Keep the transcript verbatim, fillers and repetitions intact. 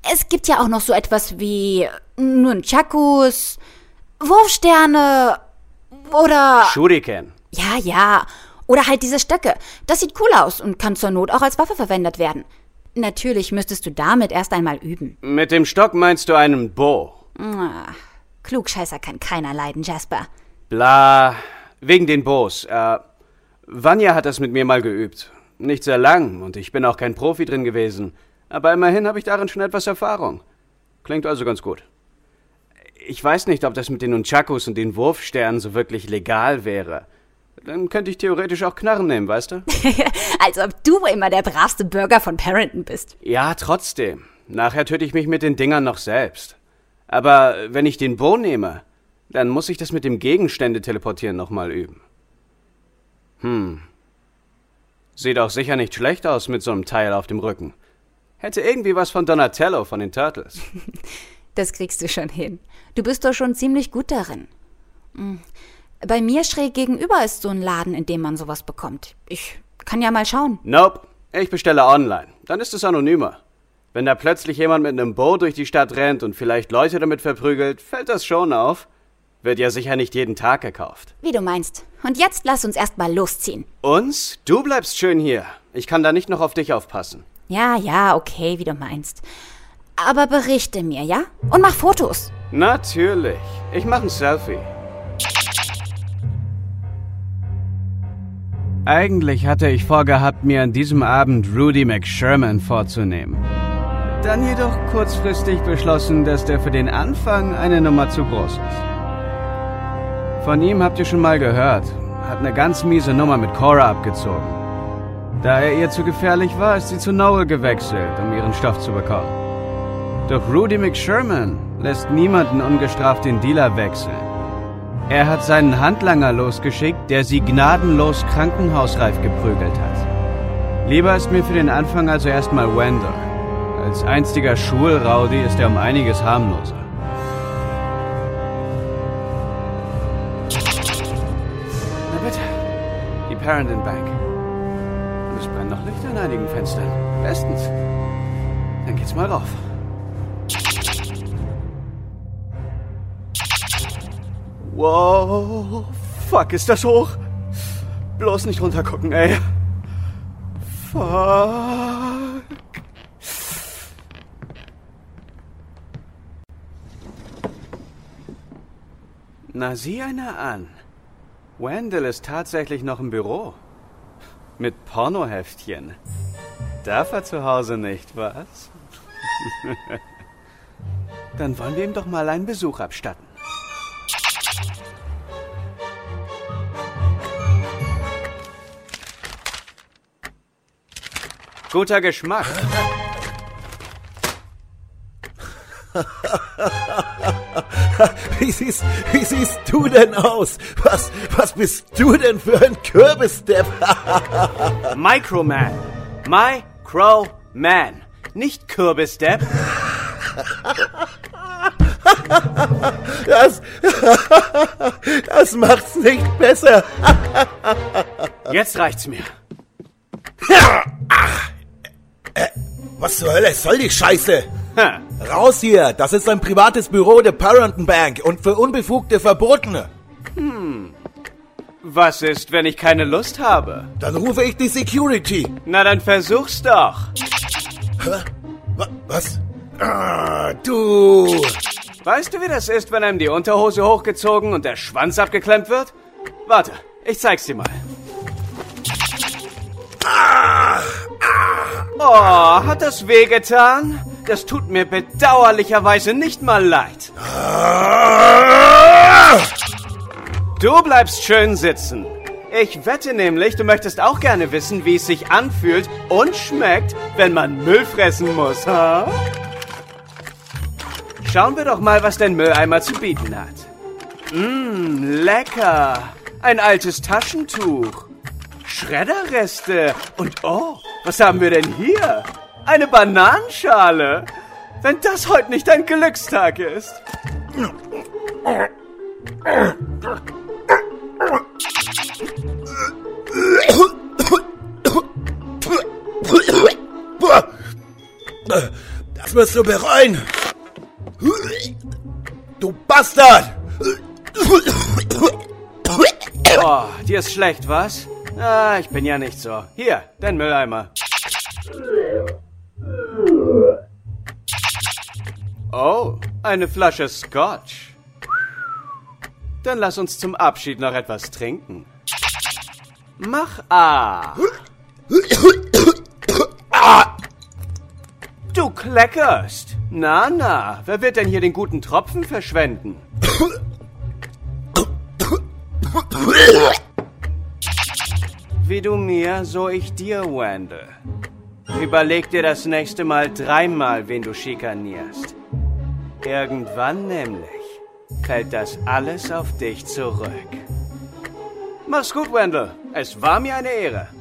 Es gibt ja auch noch so etwas wie Nunchakus, Wurfsterne oder... Shuriken. Ja, ja. Oder halt diese Stöcke. Das sieht cool aus und kann zur Not auch als Waffe verwendet werden. Natürlich müsstest du damit erst einmal üben. Mit dem Stock meinst du einen Bo? Ach, Klugscheißer kann keiner leiden, Jasper. Bla, wegen den Bos. Äh, Vanya hat das mit mir mal geübt. Nicht sehr lang und ich bin auch kein Profi drin gewesen. Aber immerhin habe ich darin schon etwas Erfahrung. Klingt also ganz gut. Ich weiß nicht, ob das mit den Nunchakus und den Wurfsternen so wirklich legal wäre. Dann könnte ich theoretisch auch Knarren nehmen, weißt du? Als ob du immer der bravste Bürger von Parenton bist. Ja, trotzdem. Nachher töte ich mich mit den Dingern noch selbst. Aber wenn ich den Bo nehme, dann muss ich das mit dem Gegenstände teleportieren nochmal üben. Hm. Sieht auch sicher nicht schlecht aus mit so einem Teil auf dem Rücken. Hätte irgendwie was von Donatello von den Turtles. Das kriegst du schon hin. Du bist doch schon ziemlich gut darin. Bei mir schräg gegenüber ist so ein Laden, in dem man sowas bekommt. Ich kann ja mal schauen. Nope, ich bestelle online. Dann ist es anonymer. Wenn da plötzlich jemand mit einem Bo durch die Stadt rennt und vielleicht Leute damit verprügelt, fällt das schon auf. Wird ja sicher nicht jeden Tag gekauft. Wie du meinst. Und jetzt lass uns erst mal losziehen. Uns? Du bleibst schön hier. Ich kann da nicht noch auf dich aufpassen. Ja, ja, okay, wie du meinst. Aber berichte mir, ja? Und mach Fotos. Natürlich. Ich mache ein Selfie. Eigentlich hatte ich vorgehabt, mir an diesem Abend Rudy McSherman vorzunehmen. Dann jedoch kurzfristig beschlossen, dass der für den Anfang eine Nummer zu groß ist. Von ihm habt ihr schon mal gehört. Hat eine ganz miese Nummer mit Cora abgezogen. Da er ihr zu gefährlich war, ist sie zu Noel gewechselt, um ihren Stoff zu bekommen. Doch Rudy McSherman lässt niemanden ungestraft den Dealer wechseln. Er hat seinen Handlanger losgeschickt, der sie gnadenlos krankenhausreif geprügelt hat. Lieber ist mir für den Anfang also erstmal Wendell. Als einstiger Schulrowdy ist er um einiges harmloser. Na bitte, die Parenton Bank. Und es brennen noch Lichter in einigen Fenstern. Bestens. Dann geht's mal rauf. Wow, fuck, ist das hoch? Bloß nicht runtergucken, ey. Fuck. Na, sieh einer an. Wendell ist tatsächlich noch im Büro. Mit Pornoheftchen. Darf er zu Hause nicht, was? Dann wollen wir ihm doch mal einen Besuch abstatten. Guter Geschmack. Wie siehst, wie siehst du denn aus? Was, was bist du denn für ein Kürbisdepp? Microman. Microman. Nicht Kürbisdepp. Das, das macht's nicht besser. Jetzt reicht's mir. Was zur Hölle soll die Scheiße? Ha. Raus hier, das ist ein privates Büro der Parenton Bank und für Unbefugte verboten. Hm. Was ist, wenn ich keine Lust habe? Dann rufe ich die Security. Na, dann versuch's doch. Hä? Was? Ah, du... Weißt du, wie das ist, wenn einem die Unterhose hochgezogen und der Schwanz abgeklemmt wird? Warte, ich zeig's dir mal. Ah, Oh, hat das wehgetan? Das tut mir bedauerlicherweise nicht mal leid. ah. Du bleibst schön sitzen. Ich wette nämlich, du möchtest auch gerne wissen, wie es sich anfühlt und schmeckt, wenn man Müll fressen muss, ha? Schauen wir doch mal, was dein Mülleimer zu bieten hat. Mmm, lecker. Ein altes Taschentuch. Schredderreste. Und oh, was haben wir denn hier? Eine Bananenschale. Wenn das heute nicht ein Glückstag ist. Das wirst du bereuen. Du Bastard! Oh, dir ist schlecht, was? Ah, ich bin ja nicht so. Hier, dein Mülleimer. Oh, eine Flasche Scotch. Dann lass uns zum Abschied noch etwas trinken. Mach A. Du kleckerst. Na, na, wer wird denn hier den guten Tropfen verschwenden? Wie du mir, so ich dir, Wendell. Überleg dir das nächste Mal dreimal, wen du schikanierst. Irgendwann nämlich fällt das alles auf dich zurück. Mach's gut, Wendell. Es war mir eine Ehre.